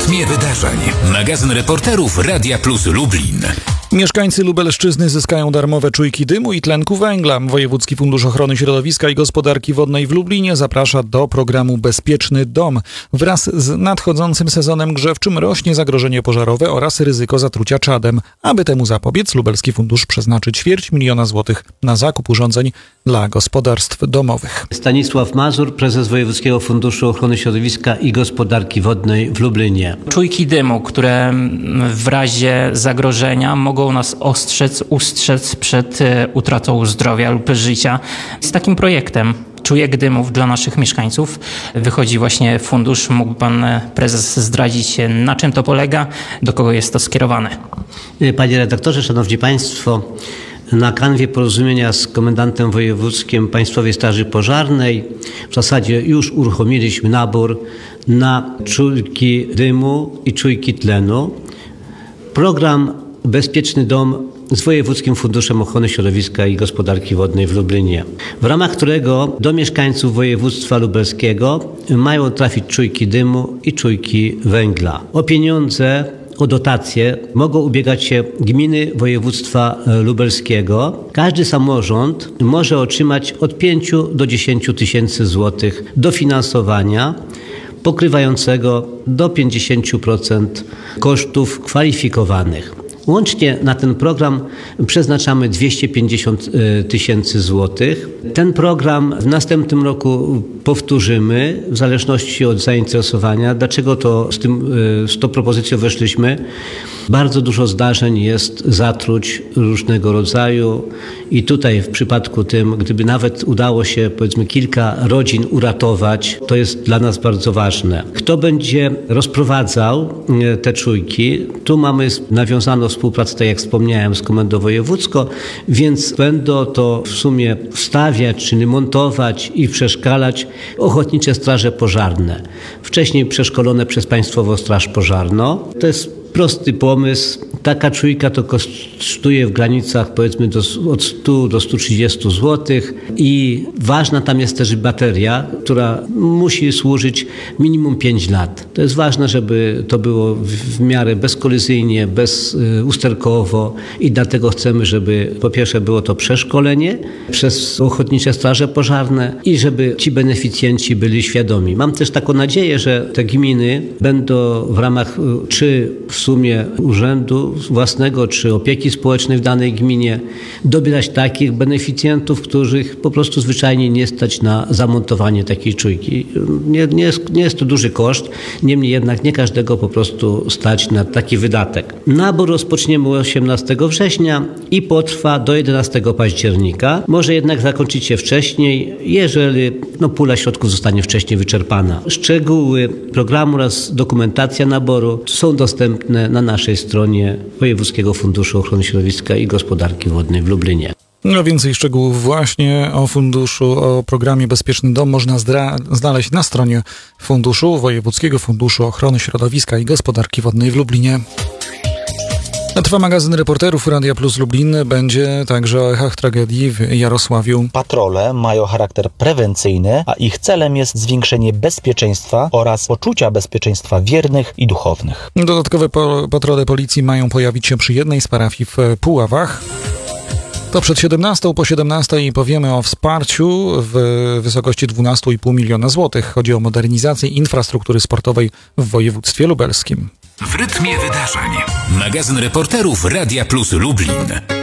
rytmie wydarzeń. Magazyn reporterów Radia Plus Lublin. Mieszkańcy Lubelszczyzny zyskają darmowe czujki dymu i tlenku węgla. Wojewódzki Fundusz Ochrony Środowiska i Gospodarki Wodnej w Lublinie zaprasza do programu Bezpieczny Dom. Wraz z nadchodzącym sezonem grzewczym rośnie zagrożenie pożarowe oraz ryzyko zatrucia czadem. Aby temu zapobiec, Lubelski Fundusz przeznaczy 250 000 złotych na zakup urządzeń dla gospodarstw domowych. Stanisław Mazur, prezes Wojewódzkiego Funduszu Ochrony Środowiska i Gospodarki Wodnej w Lublinie. Czujki dymu, które w razie zagrożenia mogą nas ustrzec przed utratą zdrowia lub życia. Z takim projektem czujek dymów dla naszych mieszkańców wychodzi właśnie fundusz. Mógł pan prezes zdradzić, na czym to polega, do kogo jest to skierowane? Panie redaktorze, szanowni państwo, na kanwie porozumienia z komendantem wojewódzkim Państwowej Straży Pożarnej w zasadzie już uruchomiliśmy nabór na czujki dymu i czujki tlenu. Program Bezpieczny Dom z Wojewódzkim Funduszem Ochrony Środowiska i Gospodarki Wodnej w Lublinie, w ramach którego do mieszkańców województwa lubelskiego mają trafić czujki dymu i czujki węgla. O pieniądze, o dotacje mogą ubiegać się gminy województwa lubelskiego. Każdy samorząd może otrzymać od 5 do 10 tysięcy złotych dofinansowania pokrywającego do 50% kosztów kwalifikowanych. Łącznie na ten program przeznaczamy 250 000 złotych. Ten program w następnym roku powtórzymy w zależności od zainteresowania. Dlaczego z tą propozycją weszliśmy? Bardzo dużo zdarzeń jest zatruć różnego rodzaju i tutaj w przypadku tym, gdyby nawet udało się powiedzmy kilka rodzin uratować, to jest dla nas bardzo ważne. Kto będzie rozprowadzał te czujki? Tu mamy nawiązaną współpracę, tak jak wspomniałem, z Komendą Wojewódzką, więc będą to w sumie wstawiać, czyli montować i przeszkalać ochotnicze straże pożarne. Wcześniej przeszkolone przez Państwową Straż Pożarną. To jest prosty pomysł. Taka czujka to kosztuje w granicach powiedzmy od 100 do 130 zł i ważna tam jest też bateria, która musi służyć minimum 5 lat. To jest ważne, żeby to było w miarę bezkolizyjnie, bezusterkowo i dlatego chcemy, żeby po pierwsze było to przeszkolenie przez ochotnicze straże pożarne i żeby ci beneficjenci byli świadomi. Mam też taką nadzieję, że te gminy będą w ramach czy w sumie urzędu własnego czy opieki społecznej w danej gminie dobierać takich beneficjentów, których po prostu zwyczajnie nie stać na zamontowanie takiej czujki. Nie jest to duży koszt, niemniej jednak nie każdego po prostu stać na taki wydatek. Nabór rozpoczniemy 18 września i potrwa do 11 października. Może jednak zakończyć się wcześniej, jeżeli pula środków zostanie wcześniej wyczerpana. Szczegóły programu oraz dokumentacja naboru są dostępne na naszej stronie Wojewódzkiego Funduszu Ochrony Środowiska i Gospodarki Wodnej w Lublinie. Więcej szczegółów właśnie o funduszu, o programie Bezpieczny Dom można znaleźć na stronie Funduszu Wojewódzkiego Funduszu Ochrony Środowiska i Gospodarki Wodnej w Lublinie. Trwa magazyn reporterów Radia Plus Lublin. Będzie także o echach tragedii w Jarosławiu. Patrole mają charakter prewencyjny, a ich celem jest zwiększenie bezpieczeństwa oraz poczucia bezpieczeństwa wiernych i duchownych. Dodatkowe patrole policji mają pojawić się przy jednej z parafii w Puławach. To przed 17, po 17 powiemy o wsparciu w wysokości 12,5 miliona złotych. Chodzi o modernizację infrastruktury sportowej w województwie lubelskim. W rytmie wydarzeń. Magazyn reporterów Radia Plus Lublin.